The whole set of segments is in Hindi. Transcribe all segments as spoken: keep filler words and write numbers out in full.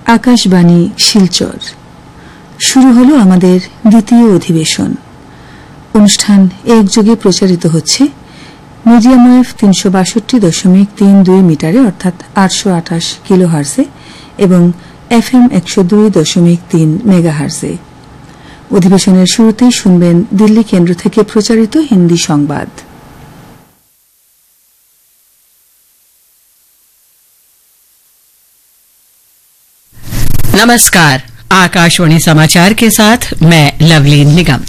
আকাশবাণী শিলচর শুরু হলো আমাদের দ্বিতীয় অধিবেশন। অনুষ্ঠান একযোগে প্রচারিত হচ্ছে মিডিয়াম ওয়েভ তিনশো বাষট্টি দশমিক তিন দুই মিটারে অর্থাৎ আটশো আঠাশ কিলো হার্সে এবং এফএম একশো দুই দশমিক তিন মেগা হার্সে। অধিবেশনের শুরুতেই শুনবেন দিল্লি কেন্দ্র থেকে প্রচারিত হিন্দি সংবাদ। नमस्कार, आकाशवाणी समाचार के साथ मैं लवलीन निगम।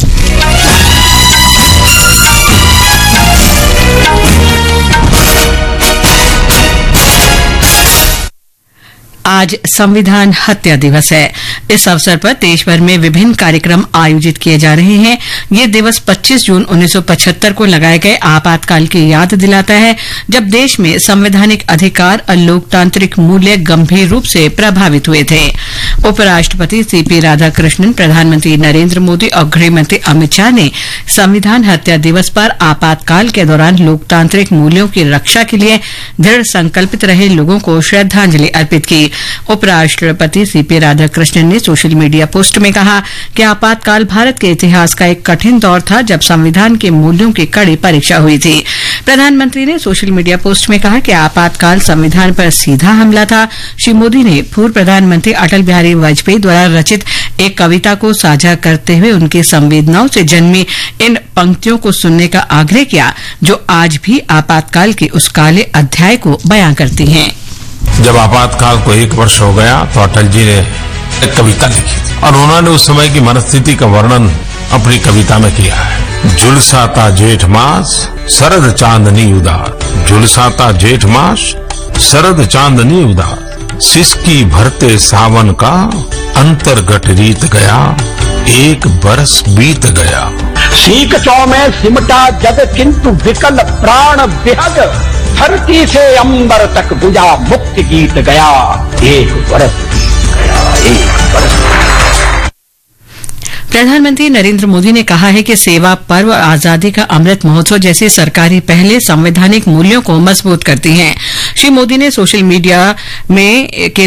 आज संविधान हत्या दिवस है। इस अवसर पर देश भर में विभिन्न कार्यक्रम आयोजित किए जा रहे हैं। ये दिवस पच्चीस जून उन्नीस सौ पचहत्तर को लगाए गए आपातकाल की याद दिलाता है, जब देश में संवैधानिक अधिकार और लोकतांत्रिक मूल्य गंभीर रूप से प्रभावित हुए थे। उपराष्ट्रपति सीपी राधाकृष्णन, प्रधानमंत्री नरेंद्र मोदी और गृहमंत्री अमित शाह ने संविधान हत्या दिवस पर आपातकाल के दौरान लोकतांत्रिक मूल्यों की रक्षा के लिए दृढ़ संकल्पित रहे लोगों को श्रद्धांजलि अर्पित की। उपराष्ट्रपति सीपी राधाकृष्णन ने सोशल मीडिया पोस्ट में कहा कि आपातकाल भारत के इतिहास का एक कठिन दौर था, जब संविधान के मूल्यों की कड़ी परीक्षा हुई थी। प्रधानमंत्री ने सोशल मीडिया पोस्ट में कहा कि आपातकाल संविधान पर सीधा हमला था। श्री मोदी ने पूर्व प्रधानमंत्री अटल बिहारी वाजपेयी द्वारा रचित एक कविता को साझा करते हुए उनकी संवेदनाओं से जन्मी इन पंक्तियों को सुनने का आग्रह किया, जो आज भी आपातकाल के उस काले अध्याय को बयां करती हैं। जब आपातकाल को एक वर्ष हो गया तो अटल जी ने एक कविता लिखी थी और उन्होंने उस समय की मनस्थिति का वर्णन अपनी कविता में किया है। झुलसाता जेठ मास शरद चांदनी उदार, झुलसाता जेठ मास शरद चांदनी उदार, सिसकी भरते सावन का अंतर्गत रीत गया, एक बरस बीत गया। सीख चौ में सिमटा जग किंतु विकल प्राण विहग, धरती से अंबर तक बुझा मुक्ति गीत गया, एक बरस गया, एक बरस। प्रधानमंत्री नरेंद्र मोदी ने कहा है कि सेवा पर्व और आजादी का अमृत महोत्सव जैसी सरकारी पहले संवैधानिक मूल्यों को मजबूत करती हैं। श्री मोदी ने सोशल मीडिया में के